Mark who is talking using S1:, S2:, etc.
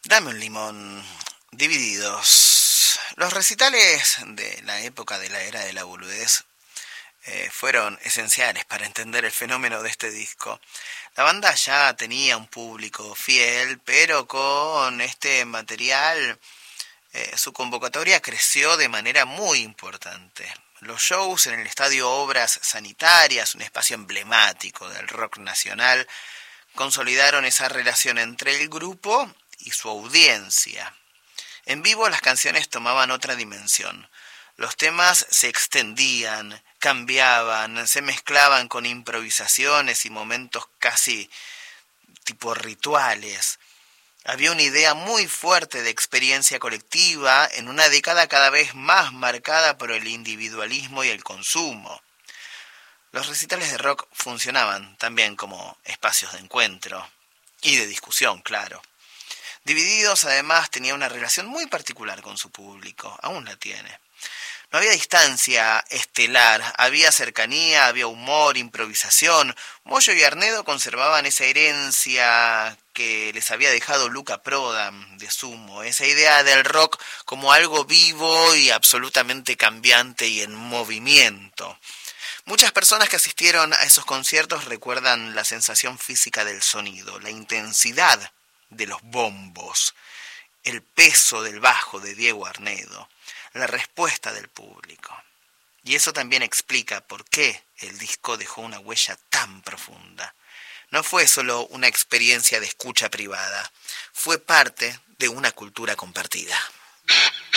S1: Dame un limón. Divididos. Los recitales de la época de la era de la boludez fueron esenciales para entender el fenómeno de este disco. La banda ya tenía un público fiel, pero con este material su convocatoria creció de manera muy importante. Los shows en el Estadio Obras Sanitarias, un espacio emblemático del rock nacional, consolidaron esa relación entre el grupo y su audiencia. En vivo las canciones tomaban otra dimensión. Los temas se extendían, cambiaban, se mezclaban con improvisaciones y momentos casi tipo rituales. Había una idea muy fuerte de experiencia colectiva en una década cada vez más marcada por el individualismo y el consumo. Los recitales de rock funcionaban también como espacios de encuentro y de discusión, claro. Divididos además tenía una relación muy particular con su público, aún la tiene. No había distancia estelar, había cercanía, había humor, improvisación. Moyo y Arnedo conservaban esa herencia que les había dejado Luca Prodan de Sumo, esa idea del rock como algo vivo y absolutamente cambiante y en movimiento. Muchas personas que asistieron a esos conciertos recuerdan la sensación física del sonido, la intensidad de los bombos, el peso del bajo de Diego Arnedo, la respuesta del público. Y eso también explica por qué el disco dejó una huella tan profunda. No fue solo una experiencia de escucha privada, fue parte de una cultura compartida.